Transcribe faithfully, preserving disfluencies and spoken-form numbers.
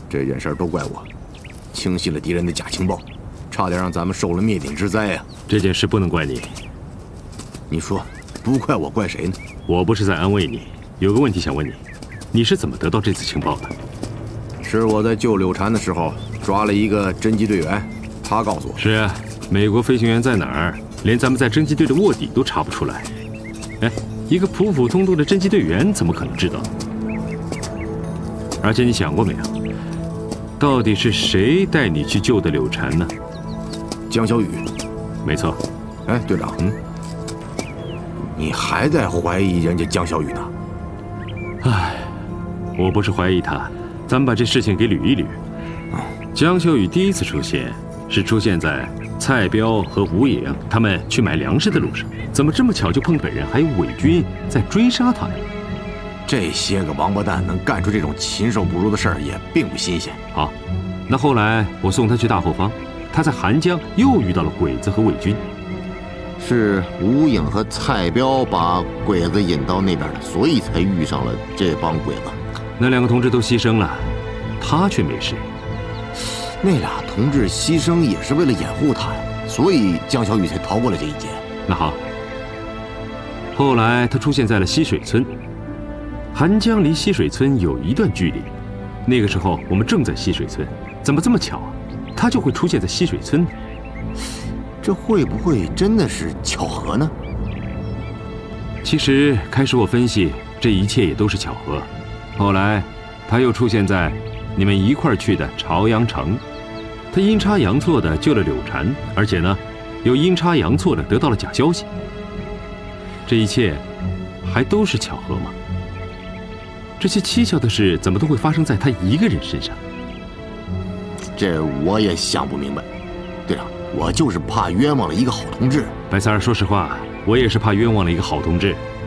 这件事都怪我，轻信了敌人的假情报，差点让咱们受了灭顶之灾呀！ 这件事不能怪你。 你说，不怪我，怪谁呢？ 我不是在安慰你，有个问题想问你，你是怎么得到这次情报的？ 是我在救柳蝉的时候抓了一个侦缉队员，他告诉我。 是啊，美国飞行员在哪儿，连咱们在侦缉队的卧底都查不出来。哎，一个普普通通的侦缉队员怎么可能知道？而且你想过没有，到底是谁带你去救的柳蝉呢？ 江小雨。 没错。 哎，队长，嗯，你还在怀疑人家江小雨呢？ 唉，我不是怀疑他，咱们把这事情给捋一捋。江小雨第一次出现是出现在蔡彪和吴影他们去买粮食的路上，怎么这么巧就碰本人还有伪军在追杀他呢？ 这些个王八蛋能干出这种禽兽不如的事儿，也并不新鲜。 好，那后来我送他去大后方，他在韩江又遇到了鬼子和伪军。 是吴影和蔡彪把鬼子引到那边的，所以才遇上了这帮鬼子。 那两个同志都牺牲了，他却没事。 那俩同志牺牲也是为了掩护他呀，所以江小雨才逃过了这一劫。 那好，后来他出现在了溪水村。韩江离溪水村有一段距离，那个时候我们正在溪水村，怎么这么巧啊？他就会出现在溪水村呢？ 这会不会真的是巧合呢？ 其实开始我分析，这一切也都是巧合。后来他又出现在你们一块儿去的朝阳城，他阴差阳错的救了柳蝉，而且呢，又阴差阳错的得到了假消息。这一切还都是巧合吗？这些蹊跷的事怎么都会发生在他一个人身上？ 这我也想不明白。队长，我就是怕冤枉了一个好同志。 白三儿，说实话，我也是怕冤枉了一个好同志。